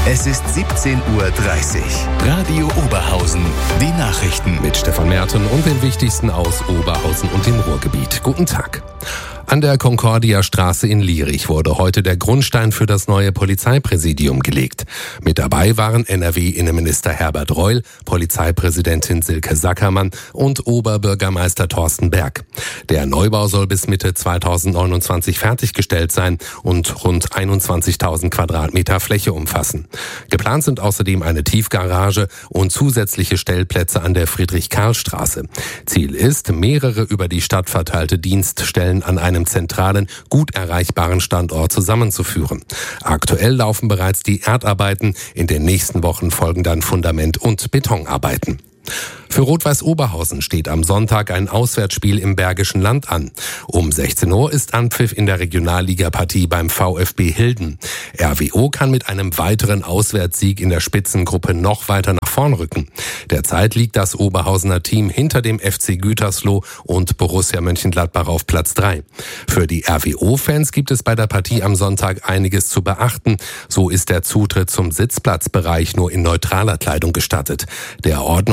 Es ist 17:30 Uhr. Radio Oberhausen. Die Nachrichten mit Stefan Merten und den wichtigsten aus Oberhausen und dem Ruhrgebiet. Guten Tag. An der Concordia-Straße in Lierich wurde heute der Grundstein für das neue Polizeipräsidium gelegt. Mit dabei waren NRW-Innenminister Herbert Reul, Polizeipräsidentin Silke Sackermann und Oberbürgermeister Thorsten Berg. Der Neubau soll bis Mitte 2029 fertiggestellt sein und rund 21.000 Quadratmeter Fläche umfassen. Geplant sind außerdem eine Tiefgarage und zusätzliche Stellplätze an der Friedrich-Karl-Straße. Ziel ist, mehrere über die Stadt verteilte Dienststellen an einem zentralen, gut erreichbaren Standort zusammenzuführen. Aktuell laufen bereits die Erdarbeiten, in den nächsten Wochen folgen dann Fundament- und Betonarbeiten. Für Rot-Weiß Oberhausen steht am Sonntag ein Auswärtsspiel im Bergischen Land an. Um 16 Uhr ist Anpfiff in der Regionalligapartie beim VfB Hilden. RWO kann mit einem weiteren Auswärtssieg in der Spitzengruppe noch weiter nach vorn rücken. Derzeit liegt das Oberhausener Team hinter dem FC Gütersloh und Borussia Mönchengladbach auf Platz 3. Für die RWO-Fans gibt es bei der Partie am Sonntag einiges zu beachten. So ist der Zutritt zum Sitzplatzbereich nur in neutraler Kleidung gestattet. Der